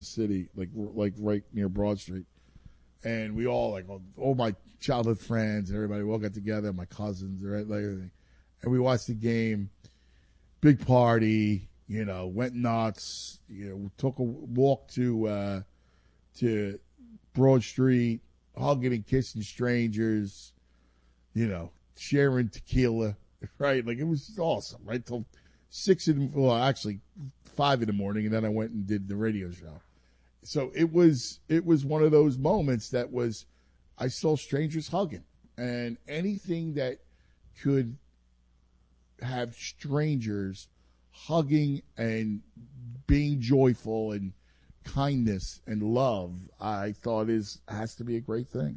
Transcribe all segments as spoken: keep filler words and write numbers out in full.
city, like like right near Broad Street, and we all like all, all my childhood friends and everybody we all got together, my cousins, right, like everything, and we watched the game. Big party, you know, went nuts. You know, took a walk to uh, to Broad Street, hugging and kissing strangers. You know, sharing tequila, right? Like it was awesome, right? Till six in the, well, actually five in the morning, and then I went and did the radio show. So it was it was one of those moments that was I saw strangers hugging, and anything that could have strangers hugging and being joyful and kindness and love, I thought is has to be a great thing.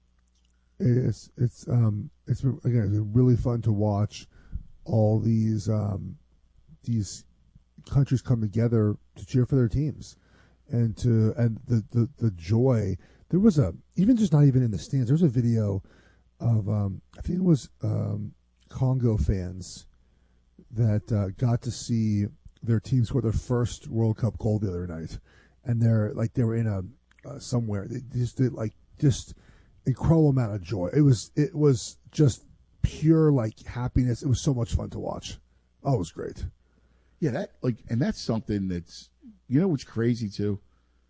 It's it's um it's again it's really fun to watch all these um these countries come together to cheer for their teams and to and the the, the joy. There was a even just not even in the stands. There was a video of um I think it was um Congo fans that uh, got to see their team score their first World Cup goal the other night, and they're like they were in a uh, somewhere they just did like just incredible amount of joy. It was it was just pure like happiness. It was so much fun to watch. Oh, it was great. Yeah, that like and that's something that's you know what's crazy too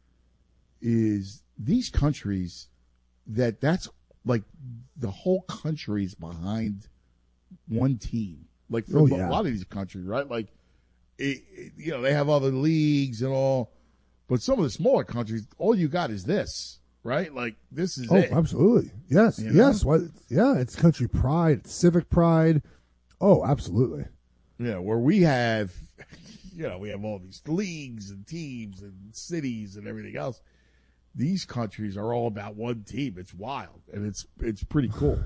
is these countries that that's like the whole country's behind one team. Like for oh, a yeah. lot of these countries, right? Like it, it, you know, they have other leagues and all, but some of the smaller countries, all you got is this. Right? Like, this is oh, it. absolutely. Yes, you yes. know? Why, yeah, it's country pride, it's civic pride. Oh, absolutely. Yeah, where we have, you know, we have all these leagues and teams and cities and everything else. These countries are all about one team. It's wild, and it's it's pretty cool.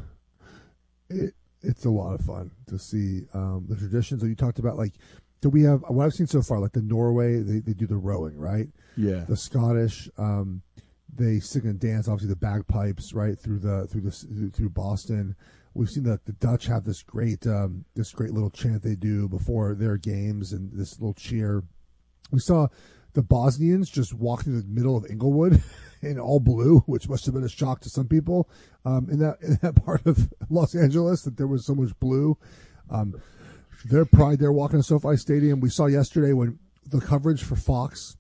It, it's a lot of fun to see um, the traditions that you talked about. Like, do we have, what I've seen so far, like the Norway, they, they do the rowing, right? Yeah. The Scottish, um, they sing and dance, obviously the bagpipes, right through the through the through Boston. We've seen that the Dutch have this great um, this great little chant they do before their games and this little cheer. We saw the Bosnians just walk through the middle of Inglewood in all blue, which must have been a shock to some people um, in that in that part of Los Angeles that there was so much blue. Um, their pride there walking to SoFi Stadium. We saw yesterday when the coverage for Fox.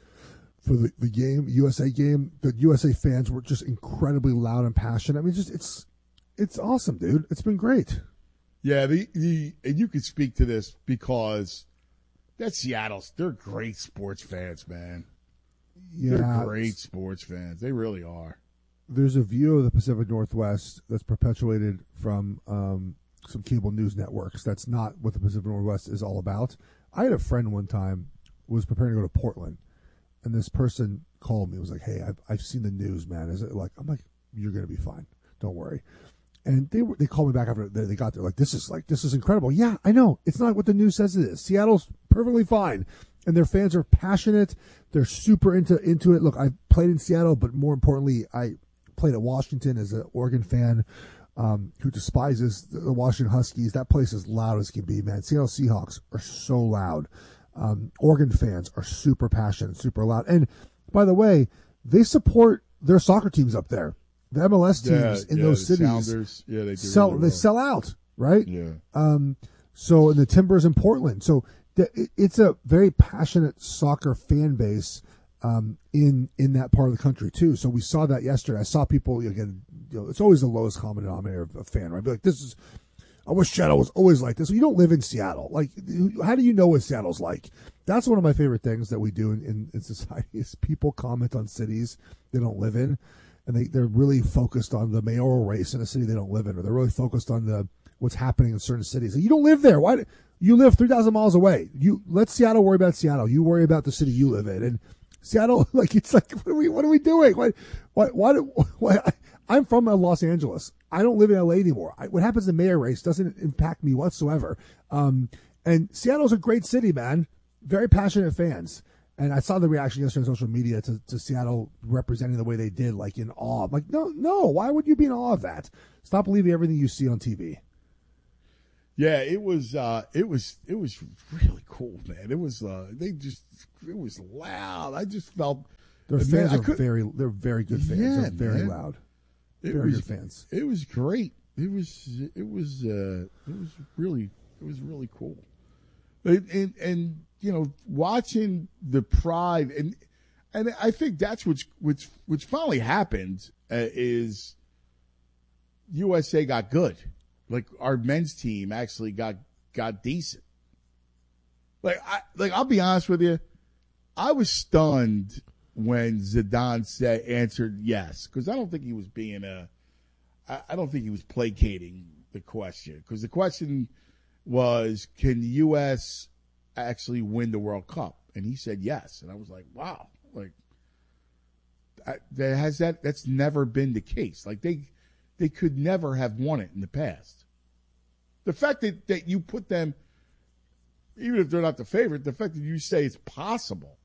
For the, the game, U S A game, the U S A fans were just incredibly loud and passionate. I mean, just it's it's awesome, dude. It's been great. Yeah, the, the and you could speak to this because that's Seattle's. They're great sports fans, man. Yeah, they're great sports fans. They really are. There's a view of the Pacific Northwest that's perpetuated from um, some cable news networks. That's not what the Pacific Northwest is all about. I had a friend one time who was preparing to go to Portland. And this person called me. Was like, "Hey, I've I've seen the news, man. Is it like?" I'm like, "You're gonna be fine. Don't worry." And they were they called me back after they got there. Like, this is like this is incredible. Yeah, I know. It's not what the news says it is. Seattle's perfectly fine, and their fans are passionate. They're super into into it. Look, I played in Seattle, but more importantly, I played at Washington as an Oregon fan um, who despises the Washington Huskies. That place is loud as can be, man. Seattle Seahawks are so loud. Um, Oregon fans are super passionate, super loud. And by the way, they support their soccer teams up there. The M L S teams yeah, in yeah, those the cities Sounders, yeah, they do sell really they well. sell out, right? Yeah. Um, so and the Timbers in Portland. So the, it's a very passionate soccer fan base um, in in that part of the country too. So we saw that yesterday. I saw people again. You know, it's always the lowest common denominator of a fan, right? Be like, this is. I wish Seattle was always like this. You don't live in Seattle. Like, how do you know what Seattle's like? That's one of my favorite things that we do in, in, in society is people comment on cities they don't live in, and they, they're really focused on the mayoral race in a city they don't live in, or they're really focused on the what's happening in certain cities. You don't live there. Why? Do, you live three thousand miles away. You let Seattle worry about Seattle. You worry about the city you live in. And Seattle, like, it's like, what are we, what are we doing? Why, why, why, do, why I, I'm from Los Angeles. I don't live in L A anymore. I, what happens in the mayor race doesn't impact me whatsoever. Um, and Seattle's a great city, man. Very passionate fans. And I saw the reaction yesterday on social media to, to Seattle representing the way they did, like in awe. I'm like, no, no, why would you be in awe of that? Stop believing everything you see on T V. Yeah, it was. Uh, it was. It was really cool, man. It was. Uh, they just. It was loud. I just felt. Their man, fans I are could- very. They're very good fans. Yeah, they're very man. loud. It Very was. good fans. It was great. It was. It was. Uh, it was really. It was really cool. And, and and you know, watching the pride and and I think that's which which which finally happened uh, is U S A got good. Like our men's team actually got got decent. Like I like I'll be honest with you, I was stunned when Zidane said answered yes, because I don't think he was being a I, I don't think he was placating the question, because the question was, can the U S actually win the World Cup? And he said yes, and I was like, wow, like I, that has that that's never been the case. Like they they could never have won it in the past. The fact that, that you put them, even if they're not the favorite, the fact that you say it's possible,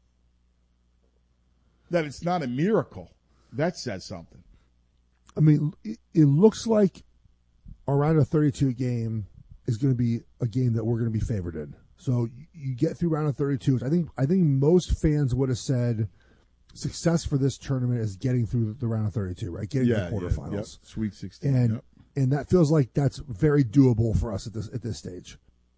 that it's not a miracle, that says something. I mean, it, it looks like our round of thirty-two game is going to be a game that we're going to be favored in. So you, you get through round of thirty-two. I think I think most fans would have said success for this tournament is getting through the round of thirty-two, right? Getting Yeah, to the quarterfinals. yeah, yep. Sweet sixteen. And yep. and that feels like that's very doable for us at this at this stage.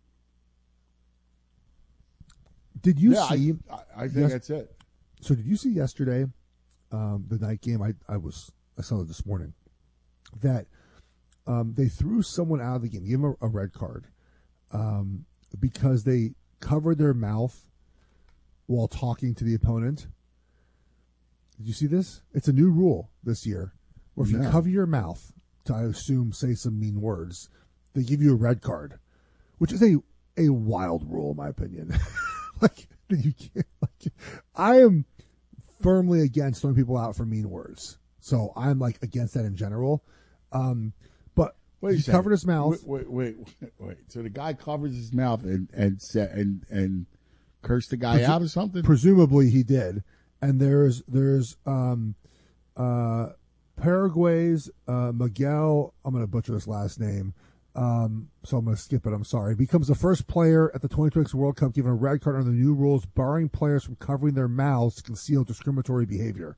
Did you yeah, see? I, I think yes- that's it. So did you see yesterday, um, the night game? I, I was I saw it this morning that um, they threw someone out of the game, gave them a, a red card, um, because they covered their mouth while talking to the opponent. Did you see this? It's a new rule this year, where if you No. cover your mouth to, I assume, say some mean words, they give you a red card, which is a a wild rule in my opinion. Like you can't. Like, I am firmly against throwing people out for mean words, so I'm like against that in general. Um, but Wait a he second. covered his mouth. Wait, wait, wait, wait. So the guy covers his mouth and and sa- and and cursed the guy Presu- out or something? Presumably he did. And there's there's um, uh, Paraguay's uh, Miguel. I'm going to butcher this last name, um, so I'm going to skip it. I'm sorry. Becomes the first player at the twenty twenty-six World Cup given a red card under the new rules, barring players from covering their mouths to conceal discriminatory behavior.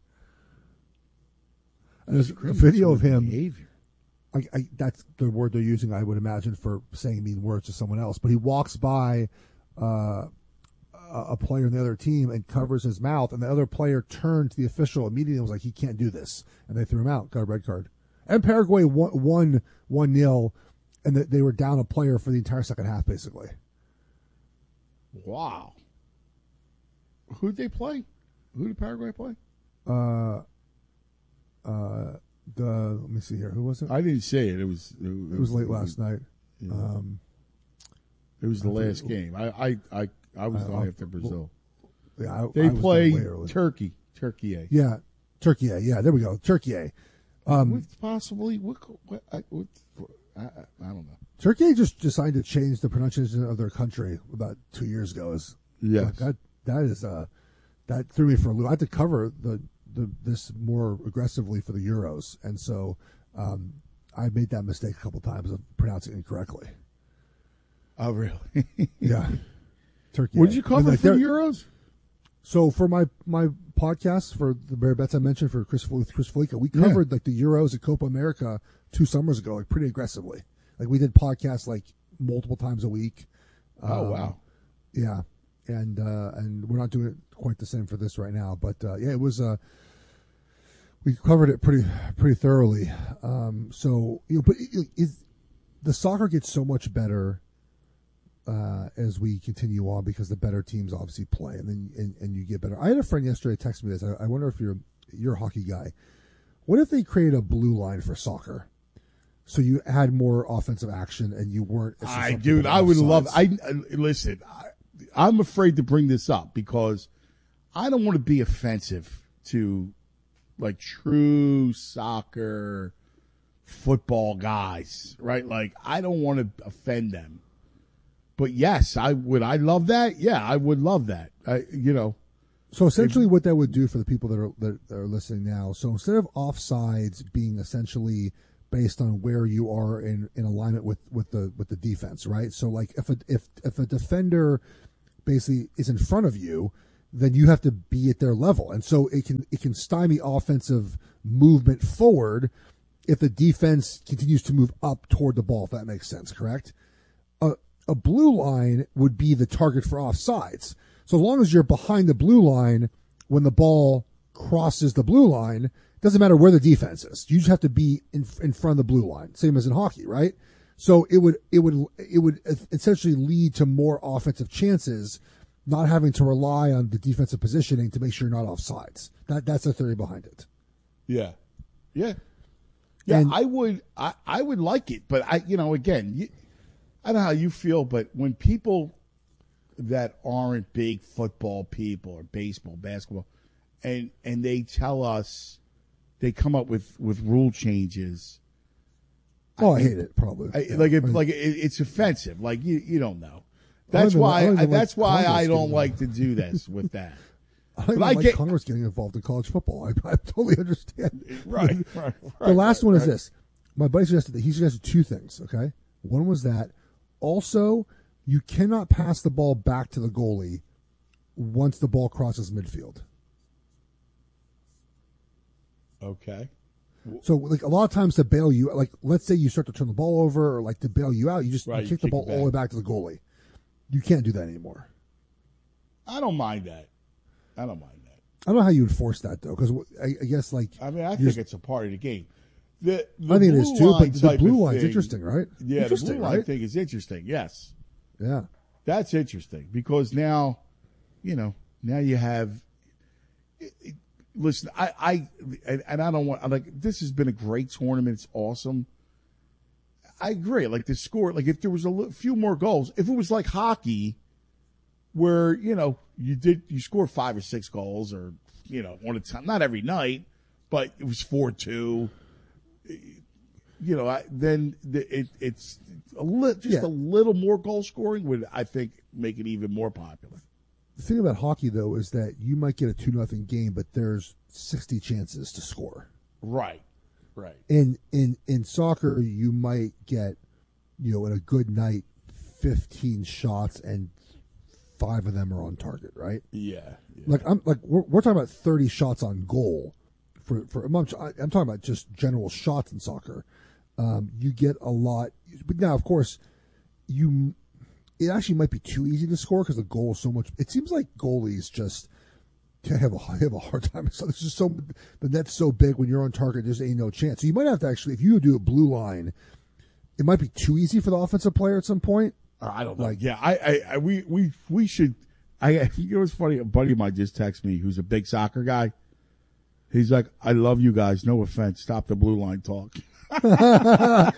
And there's a video of him. Behavior. I, I, that's the word they're using, I would imagine, for saying mean words to someone else. But he walks by uh, a a player in the other team and covers his mouth, and the other player turned to the official immediately and was like, he can't do this. And they threw him out, got a red card. And Paraguay won, won one nil, and they, they were down a player for the entire second half, basically. Wow. Who'd they play? Who did Paraguay play? Uh, uh, the let me see here. Who was it? I didn't say it. It was. It, It was late last night. Yeah. Um, It was the I think- last game. I I I, I was I- going I'll- after Brazil. yeah, I, They I was play way early. Turkey. Turkey. A. Yeah, Turkey A. Yeah, there we go. Turkey A. Um, What possibly? What? what, I, what I, I I don't know. Turkey just decided to change the pronunciation of their country about two years ago. Is Yes. that that is uh that threw me for a loop. I had to cover the, the this more aggressively for the Euros, and so um, I made that mistake a couple times of pronouncing it incorrectly. Oh, really? Yeah, Turkey. What A. did you And, cover like, for the they're- Euros? So for my my podcast for the Bear Bets I mentioned for Chris with Chris Felica, we Yeah. covered like the Euros at Copa America two summers ago, like pretty aggressively. Like we did podcasts like multiple times a week. Oh, Um, wow. Yeah, and uh, and we're not doing it quite the same for this right now, but uh, yeah, it was. Uh, we covered it pretty pretty thoroughly. Um, so you know, but it, it, the soccer gets so much better uh, as we continue on because the better teams obviously play, and then and, and you get better. I had a friend yesterday text me this. I, I wonder if you're you're a hockey guy. What if they created a blue line for soccer? So you had more offensive action, and you weren't. as I, susceptible dude, to I would love. offsides. I, I listen. I, I'm afraid to bring this up because I don't want to be offensive to like true soccer football guys, right? Like I don't want to offend them. But yes, I would. I love that. Yeah, I would love that. I, you know, So essentially, what that would do for the people that are that are listening now, so instead of offsides being essentially based on where you are in, in alignment with, with the with the defense, right? So like if a if if a defender basically is in front of you, then you have to be at their level, and so it can it can stymie offensive movement forward if the defense continues to move up toward the ball. If that makes sense, correct? A a blue line would be the target for offsides. So as long as you're behind the blue line when the ball crosses the blue line, it doesn't matter where the defense is. You just have to be in in front of the blue line, same as in hockey, right? So it would it would it would essentially lead to more offensive chances, not having to rely on the defensive positioning to make sure you're not offsides. That that's the theory behind it. Yeah, yeah, yeah. And, I would I, I would like it, but I you know again, you, I don't know how you feel, but when people that aren't big football people or baseball, basketball, and and they tell us they come up with, with rule changes. Oh, I, I hate it. Probably I, yeah. like it, I mean, like it, it's offensive. Like you you don't know. That's even, why I, I that's like why Congress I don't getting like to do this with that. I don't but even I like get Congress getting involved in college football. I, I totally understand. Right, right, right. The last right, one right. is this. My buddy suggested that he suggested two things. Okay, one was that also you cannot pass the ball back to the goalie once the ball crosses midfield. Okay. So, like a lot of times to bail you, like let's say you start to turn the ball over, or like to bail you out, you just Right, you you kick the kick ball it all the way back. back to the goalie. You can't do that anymore. I don't mind that. I don't mind that. I don't know how you enforce that though, because I, I guess like I mean, I you're think just- it's a part of the game. The, the I think it blue is too, line but the type blue of line's thing- interesting, right? Yeah, the interesting, blue line right? thing is interesting. Yes, Yeah. that's interesting because now, you know, now you have. It, it, listen, I, I, and, and I don't want. I'm like, this has been a great tournament. It's awesome. I agree. Like the score, like if there was a li- few more goals, if it was like hockey, where you know you did you score five or six goals, or you know one at a time, not every night, but it was four two. You know, I, then the, it, it's a li- just Yeah. a little more goal scoring would, I think, make it even more popular. The thing about hockey though is that you might get a two nothing game, but there's sixty chances to score. Right, right. In in in soccer, you might get, you know, in a good night, fifteen shots and five of them are on target, right? Yeah. yeah. Like I'm like we're, we're talking about thirty shots on goal. For for I'm, I'm talking about just general shots in soccer. Um, you get a lot, but now of course, you it actually might be too easy to score because the goal is so much. It seems like goalies just have a have a hard time. So this is so the net's so big when you're on target. There's ain't no chance. So you might have to actually, if you do a blue line, it might be too easy for the offensive player at some point. I don't know. Like, yeah, I, I, I, we, we, we should. I, you know, what's funny? A buddy of mine just texted me, who's a big soccer guy. He's like, "I love you guys. No offense. Stop the blue line talk." uh,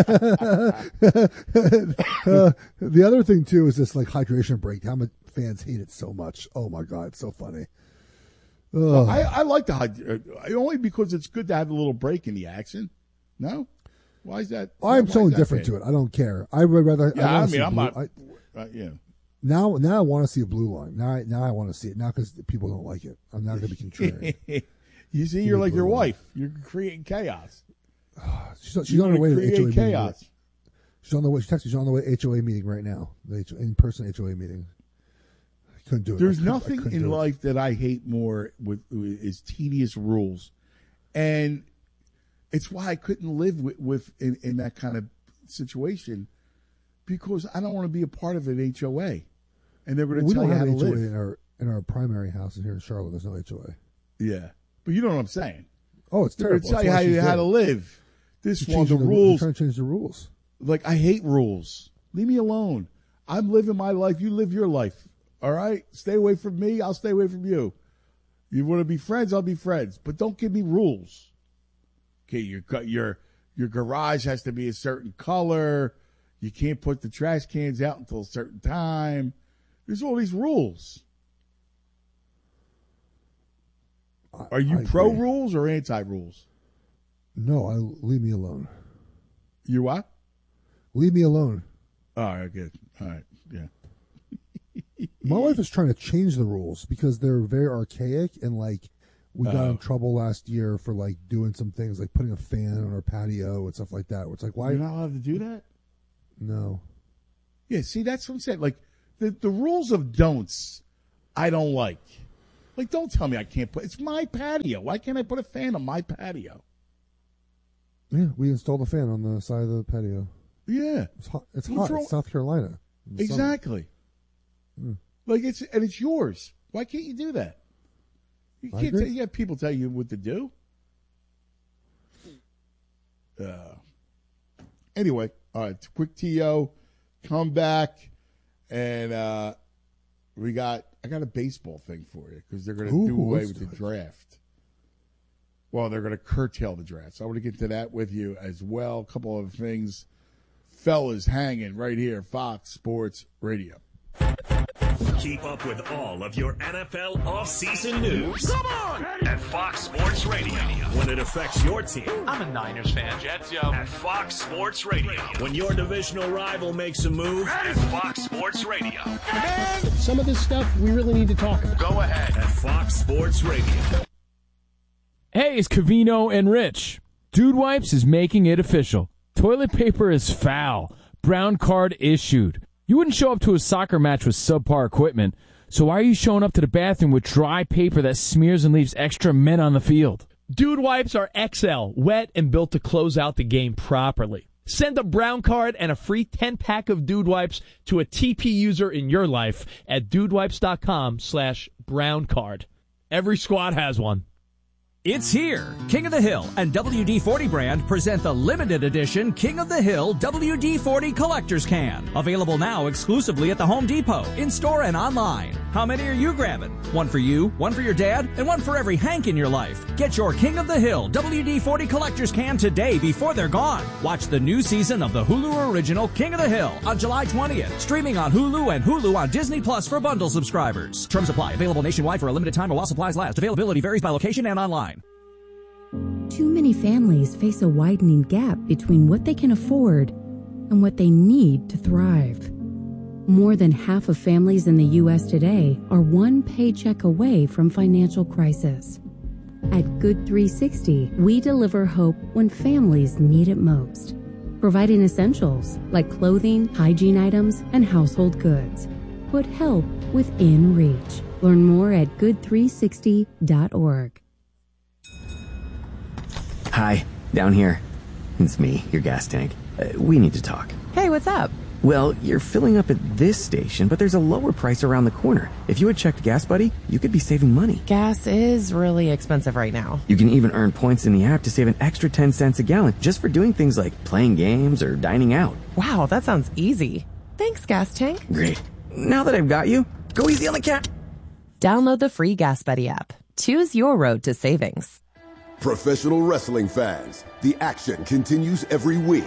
the other thing too is this like hydration break. How much fans hate it so much. Oh my god, it's so funny. Ugh. I, I like the hyd- uh, only because it's good to have a little break in the action. No, why is that? I'm why so is that indifferent bad? to it. I don't care. I would rather. Yeah, I, I, wanna mean, see I'm blue, not. I, uh, yeah. now, now I want to see a blue line. Now, I, now I want to see it. Now because people don't like it. I'm not going to be contrarian. You see, you're me like blue your line. wife. You're creating chaos. She's, she's You're on her way gonna to the H O A create meeting. chaos. She's on the way. She texted me. She's on the way to H O A meeting right now. The H- in-person H O A meeting. I couldn't do it. There's I couldn't- I nothing couldn't in do it. life that I hate more with, with is tedious rules, and it's why I couldn't live with, with in, in that kind of situation because I don't want to be a part of an H O A, and they're going to we tell don't you how have to H O A live. in our in our primary house here in Charlotte. There's no H O A. Yeah, but you know what I'm saying. Oh, it's They're going terrible. to tell you That's how why you she's how there. to live. This She's one, the changing the rules. Trying to change the rules. Like I hate rules. Leave me alone. I'm living my life. You live your life. All right. Stay away from me. I'll stay away from you. You want to be friends? I'll be friends. But don't give me rules. Okay, your your your garage has to be a certain color. You can't put the trash cans out until a certain time. There's all these rules. I- Are you I pro agree. rules or anti rules? No, I leave me alone. You what? Leave me alone. All right, good. All right, yeah. My wife is trying to change the rules because they're very archaic and like we got Uh, in trouble last year for like doing some things like putting a fan on our patio and stuff like that. Where it's like, why? You're not allowed to do that? No. Yeah, see, that's what I'm saying. Like, the, the rules of don'ts, I don't like. Like, don't tell me I can't put, it's my patio. Why can't I put a fan on my patio? Yeah, we installed a fan on the side of the patio. Yeah. It's hot. It's What's hot. wrong- It's South Carolina. in the summer. Exactly. Mm. Like, it's, and it's yours. Why can't you do that? You I can't agree. tell, you have people tell you what to do. Uh, anyway, all right, quick T O, come back, and uh, we got, I got a baseball thing for you because they're going to Ooh, do away let's with the do it. draft. Well, they're going to curtail the draft. So I want to get to that with you as well. A couple of things. Fellas hanging right here, Fox Sports Radio. Keep up with all of your N F L offseason news. Come on! At Fox Sports Radio. When it affects your team. I'm a Niners fan, Jets, yo. At Fox Sports Radio. When your divisional rival makes a move. At Fox Sports Radio. Some of this stuff we really need to talk about. Go ahead. At Fox Sports Radio. Hey, it's Cavino and Rich. Dude Wipes is making it official. Toilet paper is foul. Brown card issued. You wouldn't show up to a soccer match with subpar equipment, so why are you showing up to the bathroom with dry paper that smears and leaves extra men on the field? Dude Wipes are X L, wet and built to close out the game properly. Send a brown card and a free ten-pack of Dude Wipes to a T P user in your life at dudewipes.com slash brown card. Every squad has one. It's here. King of the Hill and W D forty brand present the limited edition King of the Hill W D forty Collector's Can. Available now exclusively at the Home Depot, in-store and online. How many are you grabbing? One for you, one for your dad, and one for every Hank in your life. Get your King of the Hill W D forty Collector's Can today before they're gone. Watch the new season of the Hulu original King of the Hill on July twentieth. Streaming on Hulu and Hulu on Disney Plus for bundle subscribers. Terms apply. Available nationwide for a limited time while supplies last. Availability varies by location and online. Too many families face a widening gap between what they can afford and what they need to thrive. More than half of families in the U S today are one paycheck away from financial crisis. At Good three sixty, we deliver hope when families need it most, providing essentials like clothing, hygiene items, and household goods. Put help within reach. Learn more at good three sixty dot org. Hi, down here. It's me, your gas tank. Uh, we need to talk. Hey, what's up? Well, you're filling up at this station, but there's a lower price around the corner. If you had checked Gas Buddy, you could be saving money. Gas is really expensive right now. You can even earn points in the app to save an extra ten cents a gallon just for doing things like playing games or dining out. Wow, that sounds easy. Thanks, Gas Tank. Great. Now that I've got you, go easy on the cat. Download the free Gas Buddy app. Choose your road to savings. Professional wrestling fans, the action continues every week.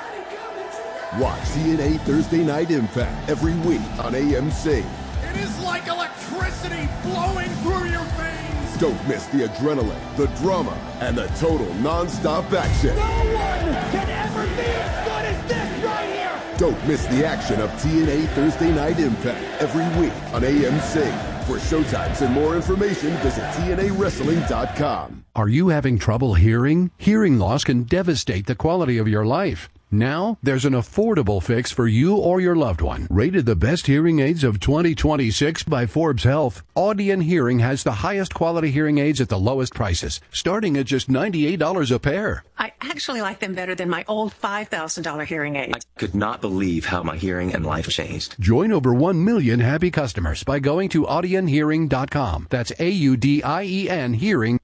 Watch T N A Thursday Night Impact every week on A M C. It is like electricity flowing through your veins. Don't miss the adrenaline, the drama, and the total non-stop action. No one can ever be as good as this right here. Don't miss the action of T N A Thursday Night Impact every week on A M C. For showtimes and more information, visit T N A wrestling dot com. Are you having trouble hearing? Hearing loss can devastate the quality of your life. Now, there's an affordable fix for you or your loved one. Rated the best hearing aids of twenty twenty-six by Forbes Health, Audion Hearing has the highest quality hearing aids at the lowest prices, starting at just ninety-eight dollars a pair. I actually like them better than my old five thousand dollars hearing aids. I could not believe how my hearing and life changed. Join over one million happy customers by going to audion hearing dot com. That's A U D I E N Hearing.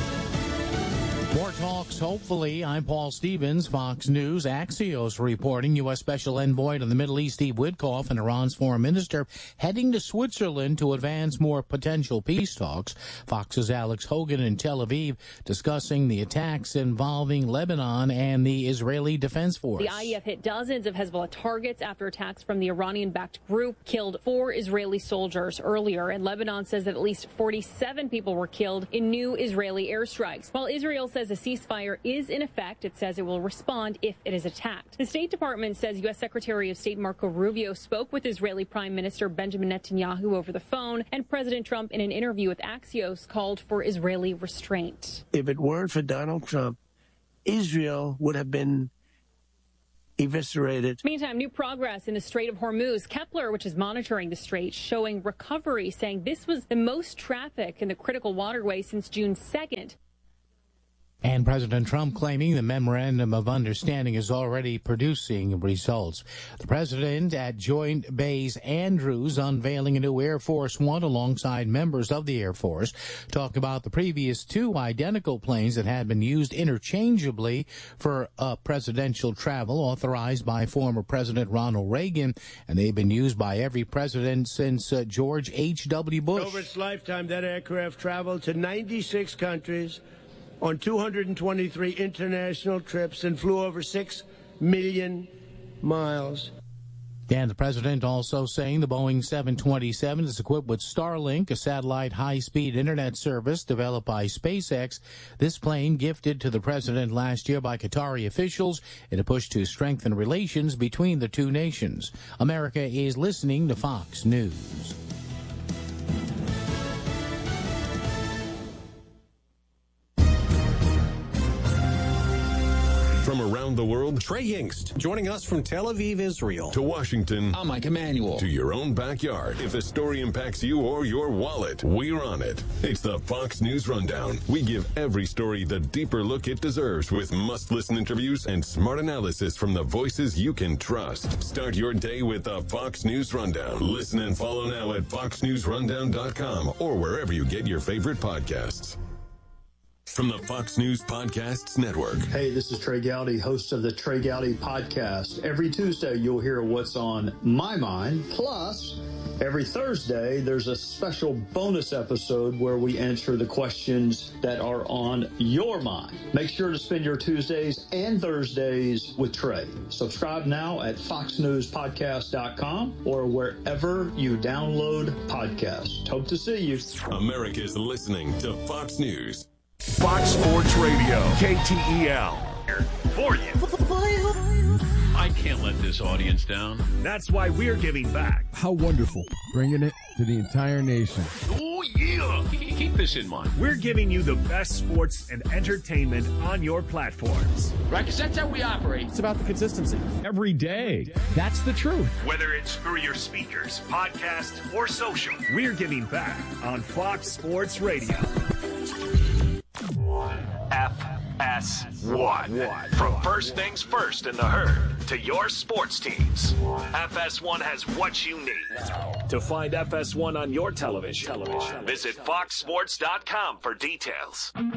More talks, hopefully. I'm Paul Stevens, Fox News. Axios reporting U S. Special Envoy to the Middle East, Steve Witkoff, and Iran's foreign minister heading to Switzerland to advance more potential peace talks. Fox's Alex Hogan in Tel Aviv discussing the attacks involving Lebanon and the Israeli Defense Force. The I E F hit dozens of Hezbollah targets after attacks from the Iranian-backed group killed four Israeli soldiers earlier, and Lebanon says that at least forty-seven people were killed in new Israeli airstrikes. While Israel says a ceasefire ceasefire is in effect. It says it will respond if it is attacked. The State Department says U S. Secretary of State Marco Rubio spoke with Israeli Prime Minister Benjamin Netanyahu over the phone, and President Trump, in an interview with Axios, called for Israeli restraint. If it weren't for Donald Trump, Israel would have been eviscerated. Meantime, new progress in the Strait of Hormuz. Kepler, which is monitoring the strait, showing recovery, saying this was the most traffic in the critical waterway since June second. And President Trump claiming the memorandum of understanding is already producing results. The president at Joint Base Andrews unveiling a new Air Force One alongside members of the Air Force. Talked about the previous two identical planes that had been used interchangeably for uh, presidential travel authorized by former President Ronald Reagan, and they've been used by every president since uh, George H W. Bush. Over its lifetime, that aircraft traveled to ninety-six countries on two hundred twenty-three international trips and flew over six million miles. And the president also saying the Boeing seven twenty-seven is equipped with Starlink, a satellite high-speed internet service developed by SpaceX. This plane gifted to the president last year by Qatari officials in a push to strengthen relations between the two nations. America is listening to Fox News. From around the world, Trey Yingst, joining us from Tel Aviv, Israel. To Washington. I'm Mike Emanuel. To your own backyard. If a story impacts you or your wallet, we're on it. It's the Fox News Rundown. We give every story the deeper look it deserves with must-listen interviews and smart analysis from the voices you can trust. Start your day with the Fox News Rundown. Listen and follow now at fox news rundown dot com or wherever you get your favorite podcasts. From the Fox News Podcasts Network. Hey, this is Trey Gowdy, host of the Trey Gowdy Podcast. Every Tuesday, you'll hear what's on my mind. Plus, every Thursday, there's a special bonus episode where we answer the questions that are on your mind. Make sure to spend your Tuesdays and Thursdays with Trey. Subscribe now at fox news podcast dot com or wherever you download podcasts. Hope to see you. America's listening to Fox News. Fox Sports Radio, K T E L. For you. I can't let this audience down. That's why we're giving back. How wonderful. Bringing it to the entire nation. Oh, yeah. Keep this in mind. We're giving you the best sports and entertainment on your platforms. Right, because that's how we operate. It's about the consistency. Every day. That's the truth. Whether it's through your speakers, podcast, or social, we're giving back on Fox Sports Radio. F S one. From first things first in the herd to your sports teams, F S one has what you need. To find F S one on your television, television. visit fox sports dot com for details.